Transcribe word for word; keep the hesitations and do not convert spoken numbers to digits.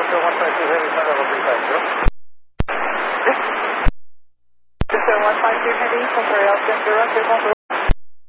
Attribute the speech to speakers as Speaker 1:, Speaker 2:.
Speaker 1: one five two Heavy, Thunder level three five zero.
Speaker 2: Victor one five two Heavy, Control Austin, zero,